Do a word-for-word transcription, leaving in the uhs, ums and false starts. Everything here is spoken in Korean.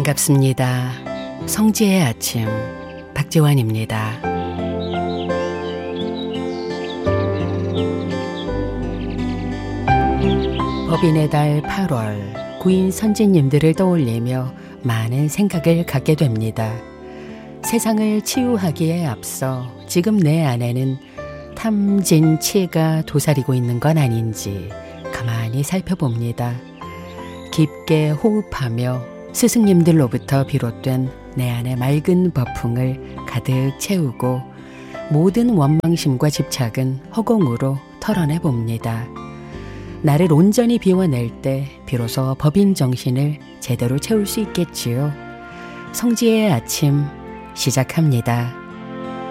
반갑습니다. 성지의 아침 박지환입니다. 법인의 달 팔월 구인 선진님들을 떠올리며 많은 생각을 갖게 됩니다. 세상을 치유하기에 앞서 지금 내 안에는 탐진치가 도사리고 있는 건 아닌지 가만히 살펴봅니다. 깊게 호흡하며 스승님들로부터 비롯된 내 안의 맑은 버풍을 가득 채우고 모든 원망심과 집착은 허공으로 털어내봅니다. 나를 온전히 비워낼 때 비로소 법인 정신을 제대로 채울 수 있겠지요. 성지의 아침 시작합니다.